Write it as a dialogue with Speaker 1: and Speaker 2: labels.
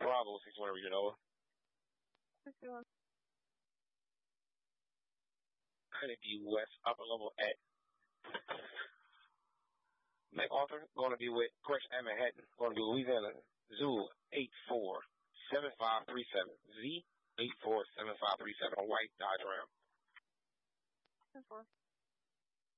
Speaker 1: Bravo 6-1 Region over.
Speaker 2: 6-1.
Speaker 1: Honeybee West upper level at MacArthur. Going to be with Crush at Manhattan. Going to be Louisiana Zoo 847537. Z 847537 on White Dodge Ram.
Speaker 2: 10-4.